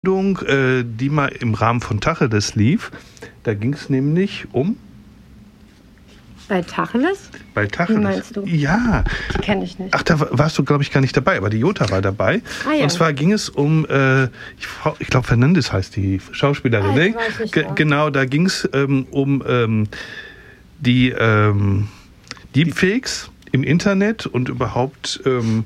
Die mal im Rahmen von Tacheles lief. Da ging es nämlich um... Bei Tacheles? Bei Tacheles? Wie meinst du? Ja. Die kenne ich nicht. Ach, da warst du, glaube ich, gar nicht dabei, aber die Jota war dabei. Ah, ja. Und zwar ging es um, ich glaube, Fernandes heißt die Schauspielerin. Ich weiß nicht, genau, da ging es um die Deepfakes im Internet und überhaupt,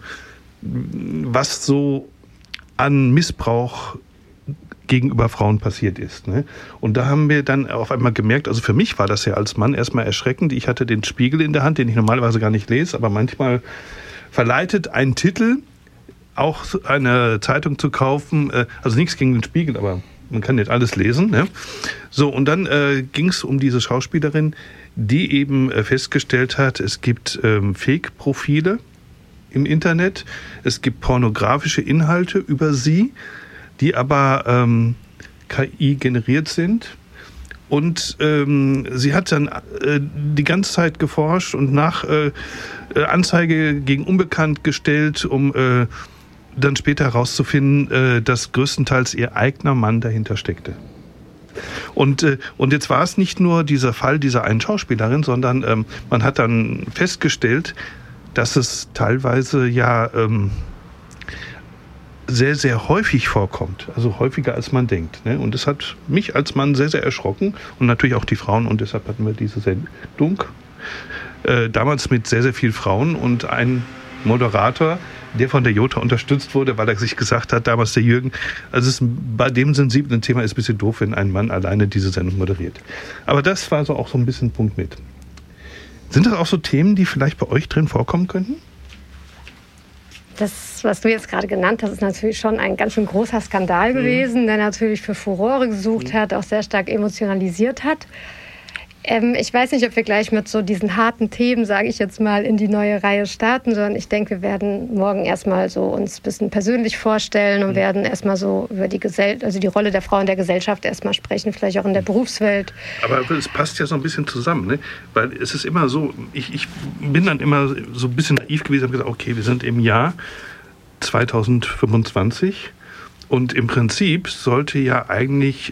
was so an Missbrauch gegenüber Frauen passiert ist. Ne? Und da haben wir dann auf einmal gemerkt, also für mich war das ja als Mann erstmal erschreckend. Ich hatte den Spiegel in der Hand, den ich normalerweise gar nicht lese, aber manchmal verleitet ein Titel, auch eine Zeitung zu kaufen, also nichts gegen den Spiegel, aber man kann nicht alles lesen. Ne? So, und dann ging es um diese Schauspielerin, die eben festgestellt hat, es gibt Fake-Profile im Internet, es gibt pornografische Inhalte über sie, die aber KI generiert sind. Und sie hat dann die ganze Zeit geforscht und nach Anzeige gegen Unbekannt gestellt, um dann später herauszufinden, dass größtenteils ihr eigener Mann dahinter steckte. Und jetzt war es nicht nur dieser Fall dieser einen Schauspielerin, sondern man hat dann festgestellt, dass es teilweise ja sehr, sehr häufig vorkommt. Also häufiger, als man denkt. Ne? Und das hat mich als Mann sehr, sehr erschrocken. Und natürlich auch die Frauen. Und deshalb hatten wir diese Sendung. Damals mit sehr, sehr vielen Frauen. Und ein Moderator, der von der Jota unterstützt wurde, weil er sich gesagt hat, damals der Jürgen, also es bei dem sensiblen Thema ist ein bisschen doof, wenn ein Mann alleine diese Sendung moderiert. Aber das war so auch so ein bisschen Punkt mit. Sind das auch so Themen, die vielleicht bei euch drin vorkommen könnten? Das, was du jetzt gerade genannt hast, ist natürlich schon ein ganz schön großer Skandal gewesen, der natürlich für Furore gesucht hat, auch sehr stark emotionalisiert hat. Ich weiß nicht, ob wir gleich mit so diesen harten Themen, sage ich jetzt mal, in die neue Reihe starten, sondern ich denke, wir werden morgen erstmal so uns ein bisschen persönlich vorstellen und werden erstmal so über die Rolle der Frau in der Gesellschaft erstmal sprechen, vielleicht auch in der Berufswelt. Aber es passt ja so ein bisschen zusammen, ne? Weil es ist immer so, ich bin dann immer so ein bisschen naiv gewesen und habe gesagt, okay, wir sind im Jahr 2025 und im Prinzip sollte ja eigentlich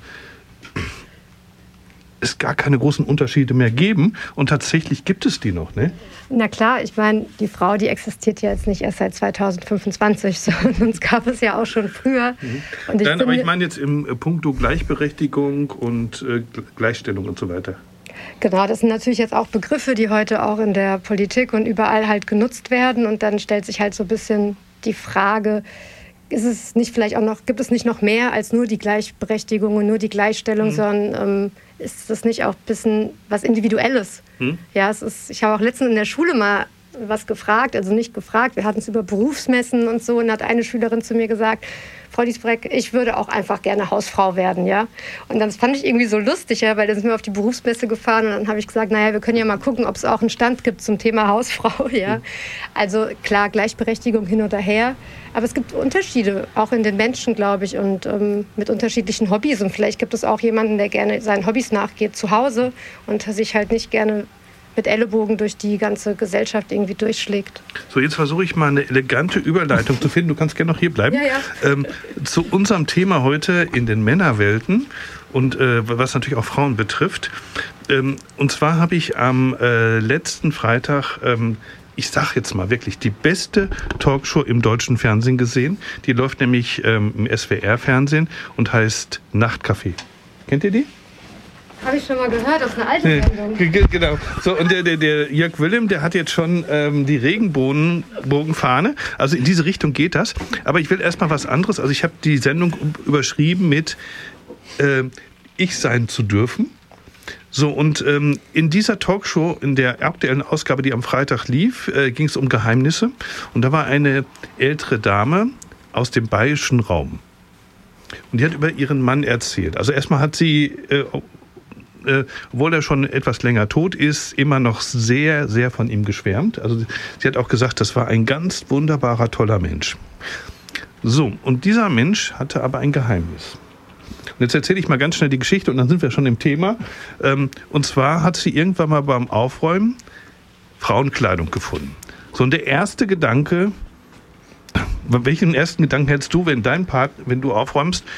es gar keine großen Unterschiede mehr geben. Und tatsächlich gibt es die noch, ne? Na klar, ich meine, die Frau, die existiert ja jetzt nicht erst seit 2025, sondern es gab es ja auch schon früher. Und aber ich meine jetzt im Punkto Gleichberechtigung und Gleichstellung und so weiter. Genau, das sind natürlich jetzt auch Begriffe, die heute auch in der Politik und überall halt genutzt werden. Und dann stellt sich halt so ein bisschen die Frage, gibt es nicht noch mehr als nur die Gleichberechtigung und nur die Gleichstellung, sondern ist das nicht auch ein bisschen was Individuelles? Ja, ich habe auch letztens in der Schule mal was gefragt, also nicht gefragt, wir hatten es über Berufsmessen und so, und hat eine Schülerin zu mir gesagt, Frau Diesbreck, ich würde auch einfach gerne Hausfrau werden, ja. Und das fand ich irgendwie so lustig, ja, weil dann sind wir auf die Berufsmesse gefahren und dann habe ich gesagt, naja, wir können ja mal gucken, ob es auch einen Stand gibt zum Thema Hausfrau, ja. Also klar, Gleichberechtigung hin oder her, aber es gibt Unterschiede, auch in den Menschen, glaube ich, und mit unterschiedlichen Hobbys. Und vielleicht gibt es auch jemanden, der gerne seinen Hobbys nachgeht zu Hause und sich halt nicht gerne mit Ellenbogen durch die ganze Gesellschaft irgendwie durchschlägt. So, jetzt versuche ich mal eine elegante Überleitung zu finden. Du kannst gerne noch hier bleiben. Ja. Zu unserem Thema heute in den Männerwelten und was natürlich auch Frauen betrifft. Und zwar habe ich am letzten Freitag, ich sage jetzt mal wirklich, die beste Talkshow im deutschen Fernsehen gesehen. Die läuft nämlich im SWR-Fernsehen und heißt Nachtcafé. Kennt ihr die? Habe ich schon mal gehört, das ist eine alte Sendung. Genau. So, und der Jörg Willem, der hat jetzt schon die Regenbogenfahne. Also in diese Richtung geht das. Aber ich will erstmal was anderes. Also ich habe die Sendung überschrieben mit Ich sein zu dürfen. So, und in dieser Talkshow, in der aktuellen Ausgabe, die am Freitag lief, ging es um Geheimnisse. Und da war eine ältere Dame aus dem bayerischen Raum. Und die hat über ihren Mann erzählt. Also erstmal hat sie... obwohl er schon etwas länger tot ist, immer noch sehr, sehr von ihm geschwärmt. Also sie hat auch gesagt, das war ein ganz wunderbarer, toller Mensch. So, und dieser Mensch hatte aber ein Geheimnis. Und jetzt erzähle ich mal ganz schnell die Geschichte und dann sind wir schon im Thema. Und zwar hat sie irgendwann mal beim Aufräumen Frauenkleidung gefunden. So, und der erste Gedanke, Welchen ersten Gedanken hättest du, wenn dein Part, wenn du aufräumst